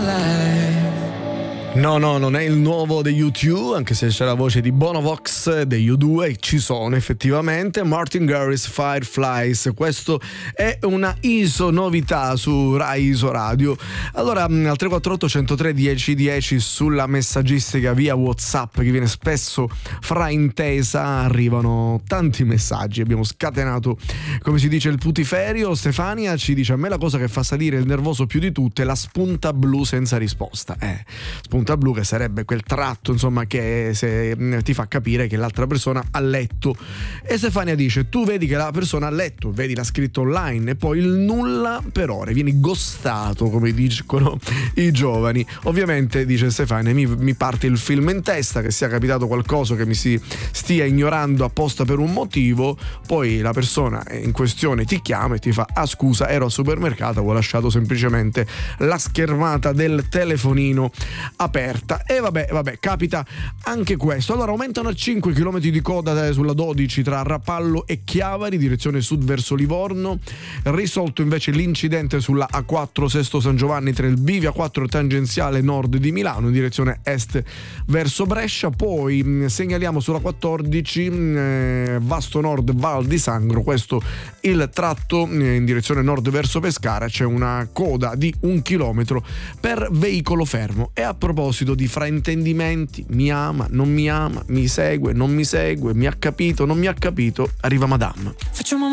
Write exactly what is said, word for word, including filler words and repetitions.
No, no, non è il nuovo degli U due, anche se c'è la voce di Bono Vox degli U due, ci sono effettivamente. Martin Garrix, Fireflies, questo è una I S O novità su Rai I S O Radio. Allora, al tre quattro otto, uno zero tre, dieci dieci sulla messaggistica via WhatsApp, che viene spesso fraintesa, arrivano tanti messaggi. Abbiamo scatenato, come si dice, il putiferio. Stefania ci dice: a me la cosa che fa salire il nervoso più di tutte è la spunta blu senza risposta. Eh, spunta blu, che sarebbe quel tratto, insomma, che se, ti fa capire che l'altra persona ha letto. E Stefania dice: tu vedi che la persona ha letto, vedi l'ha scritto online, e poi il nulla per ore, vieni ghostato, come dicono i giovani. Ovviamente, dice Stefania, mi, mi parte il film in testa, che sia capitato qualcosa, che mi si stia ignorando apposta per un motivo, poi la persona in questione ti chiama e ti fa: ah, scusa, ero al supermercato, ho lasciato semplicemente la schermata del telefonino aperta. E vabbè, vabbè, capita anche questo. Allora, aumentano a cinque chilometri di coda sulla dodici tra Rapallo e Chiavari, direzione sud verso Livorno. Risolto invece l'incidente sulla A quattro Sesto San Giovanni tra il bivio A quattro tangenziale nord di Milano in direzione est verso Brescia. Poi mh, segnaliamo sulla quattordici eh, Vasto Nord Val di Sangro, questo il tratto eh, in direzione nord verso Pescara. C'è una coda di un chilometro per veicolo fermo. E a proposito di fraintendimenti, mi ama, non mi ama, mi segue, non mi segue, mi ha capito, non mi ha capito, arriva Madame. Facciamo